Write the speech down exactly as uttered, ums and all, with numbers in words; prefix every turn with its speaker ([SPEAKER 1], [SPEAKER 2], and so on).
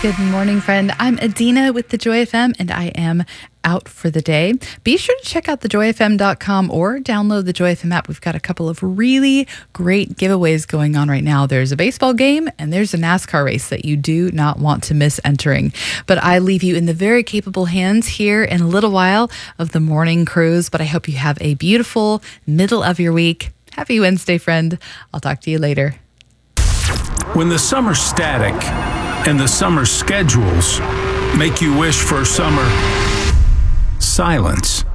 [SPEAKER 1] Good morning, friend. I'm Adina with the Joy F M, and I am out for the day. Be sure to check out the joy f m dot com or download the Joy F M app. We've got a couple of really great giveaways going on right now. There's a baseball game and there's a NASCAR race that you do not want to miss entering. But I leave you in the very capable hands here in a little while of the morning cruise. But I hope you have a beautiful middle of your week. Happy Wednesday, friend. I'll talk to you later.
[SPEAKER 2] When the summer's static and the summer schedules make you wish for summer silence.